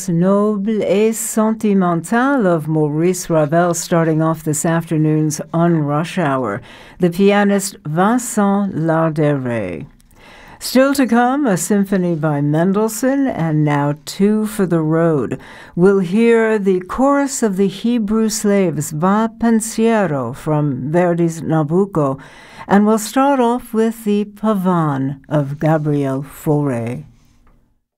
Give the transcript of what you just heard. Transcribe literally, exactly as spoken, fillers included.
Danse Noble et Sentimentale of Maurice Ravel starting off this afternoon's On Rush Hour. The pianist Vincent Larderet. Still to come, a symphony by Mendelssohn, and now Two for the Road. We'll hear the chorus of the Hebrew slaves, Va Pensiero, from Verdi's Nabucco, and we'll start off with the Pavan of Gabriel Fauré.